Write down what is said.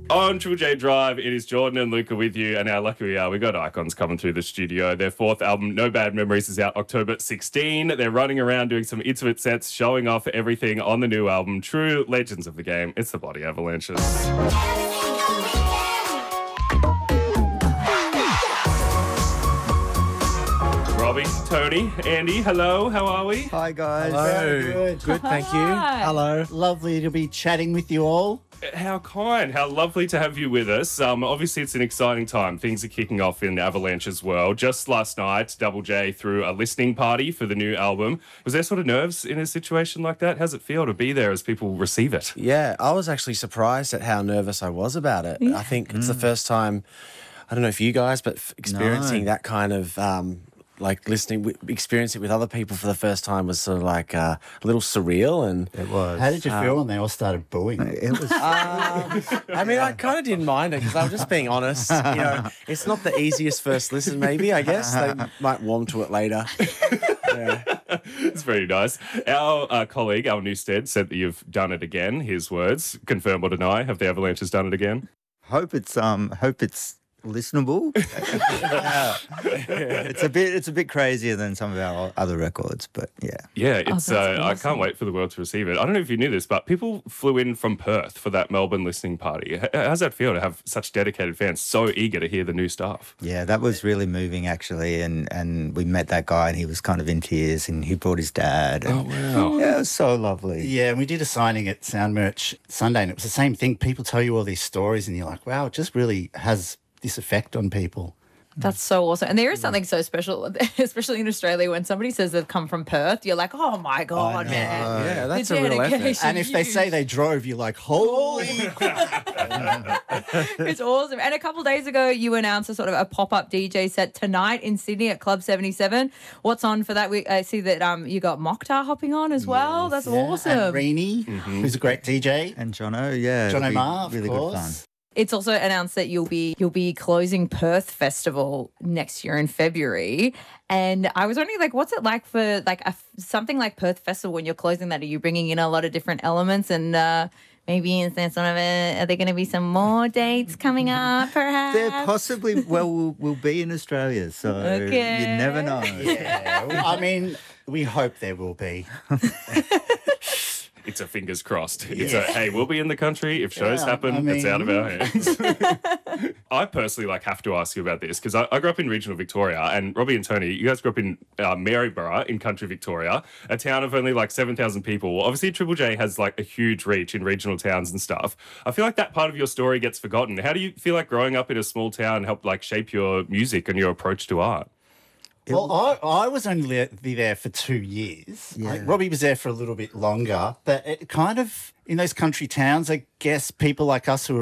On Triple J Drive, it is Jordan and Luca with you, and how lucky we are. We've got Icons coming through the studio. Their fourth album, No Bad Memories, is out October 16. They're running around doing some intimate sets, showing off everything on the new album. True legends of the game. It's the Bloody Avalanches. Robbie, Tony, Andy, hello, how are we? Hi, guys. Hello. Good, thank you. Hello. Lovely to be chatting with you all. How kind, how lovely to have you with us. Obviously, it's an exciting time. Things are kicking off in Avalanche's world. Just last night, Double J threw a listening party for the new album. Was there sort of nerves in a situation like that? How's it feel to be there as people receive it? Yeah, I was actually surprised at how nervous I was about it. I think it's the first time, I don't know if you guys, but experiencing that kind of experience it with other people for the first time was sort of like a little surreal. And It was. How did you feel when they all started booing? It was. I mean, I kind of didn't mind it because I was just being honest. You know, it's not the easiest first listen, maybe, I guess. They might warm to it later. Yeah. It's very nice. Our colleague, Al Newstead, said that you've done it again. His words, confirm or deny, have the Avalanches done it again? Hope it's listenable. It's a bit crazier than some of our other records, but yeah. Yeah, it's. That's I awesome. can't wait for the world to receive it. I don't know if you knew this, but people flew in from Perth for that Melbourne listening party. How's that feel to have such dedicated fans so eager to hear the new stuff? Yeah, that was really moving actually, and we met that guy and he was kind of in tears and he brought his dad. And, Wow. yeah, it was so lovely. Yeah, and we did a signing at Sound Merch Sunday, and it was the same thing. People tell you all these stories, and you're like, wow, it just really has this effect on people. That's so awesome. And there is something so special, especially in Australia, when somebody says they've come from Perth, you're like, oh my God, know. man. Yeah, that's The a real effort. dedication, And if they say huge. they drove, you're like, holy It's awesome. And a couple of days ago, you announced a sort of a pop-up DJ set tonight in Sydney at Club 77. What's on for that? I see that you got Mokhtar hopping on as well. That's And awesome. Reenie, who's a great DJ. And Jono, yeah. John it'll be O'Mar, of really course. good fun. It's also announced that you'll be closing Perth Festival next year in February. And I was wondering, like, what's it like for like something like Perth Festival when you're closing that? Are you bringing in a lot of different elements and maybe is there sort of are there going to be some more dates coming up perhaps? There possibly, we'll be in Australia, so Okay. you never know. Yeah, I mean, we hope there will be. It's a fingers crossed. It's a, hey, we'll be in the country. If shows Yeah, happen, I it's out of mean- our hands. I personally have to ask you about this because I grew up in regional Victoria, and Robbie and Tony, you guys grew up in Maryborough in country Victoria, a town of only like 7,000 people. Obviously, Triple J has like a huge reach in regional towns and stuff. I feel like that part of your story gets forgotten. How do you feel like growing up in a small town helped like shape your music and your approach to art? Well, I was only there for 2 years. Yeah. Like, Robbie was there for a little bit longer. But it kind of, in those country towns, I guess people like us who are